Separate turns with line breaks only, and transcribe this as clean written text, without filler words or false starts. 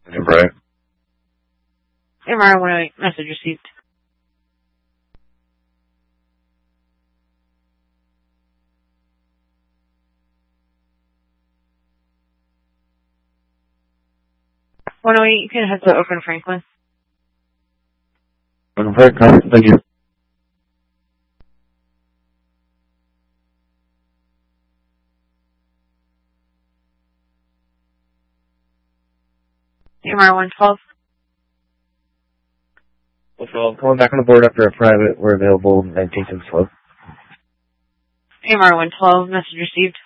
Right.
AMR 108, message received. You can head to Oakland Franklin.
Oakland Franklin, thank you.
AMR 112.
Well, I'm calling back on the board after a private. We're available 19th and 12th.
AMR 112, message received.